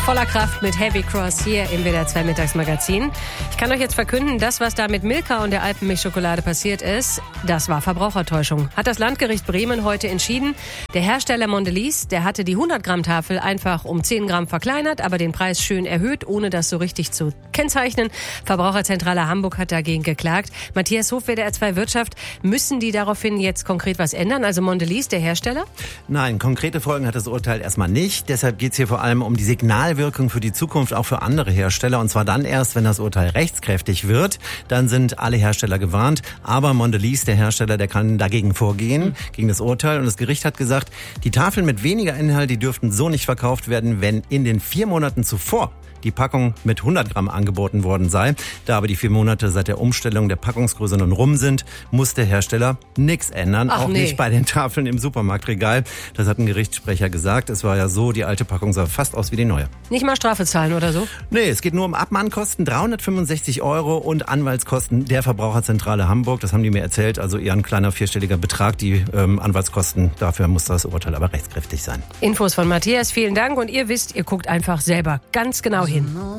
voller Kraft mit Heavy Cross hier im WDR 2 Mittagsmagazin. Ich kann euch jetzt verkünden, das, was da mit Milka und der Alpenmilchschokolade passiert ist, das war Verbrauchertäuschung. Hat das Landgericht Bremen heute entschieden. Der Hersteller Mondelez, der hatte die 100-Gramm-Tafel einfach um 10 Gramm verkleinert, aber den Preis schön erhöht, ohne das so richtig zu kennzeichnen. Verbraucherzentrale Hamburg hat dagegen geklagt. Matthias Hof, WDR 2 Wirtschaft, müssen die daraufhin jetzt konkret was ändern? Also Mondelez, der Hersteller? Nein, konkrete Folgen hat das Urteil erstmal nicht. Deshalb geht es hier vor allem um die Signalwirkung für die Zukunft, auch für andere Hersteller. Und zwar dann erst, wenn das Urteil rechtskräftig wird. Dann sind alle Hersteller gewarnt. Aber Mondelez, der Hersteller, der kann dagegen vorgehen, gegen das Urteil. Und das Gericht hat gesagt, die Tafeln mit weniger Inhalt, die dürften so nicht verkauft werden, wenn in den 4 Monaten zuvor die Packung mit 100 Gramm angeboten worden sei. Da aber die 4 Monate seit der Umstellung der Packungsgröße nun rum sind, muss der Hersteller nichts ändern. Auch nicht bei den Tafeln im Supermarktregal. Das hat ein Gerichtssprecher gesagt. Es war ja so, die alte Packung sah fast aus wie die neue. Nicht mal Strafe zahlen oder so? Nee, es geht nur um Abmahnkosten, 365 € und Anwaltskosten der Verbraucherzentrale Hamburg. Das haben die mir erzählt. Also eher ein kleiner 4-stelliger Betrag. Die Anwaltskosten, dafür muss das Urteil aber rechtskräftig sein. Infos von Matthias, vielen Dank. Und ihr wisst, ihr guckt einfach selber ganz genau hin.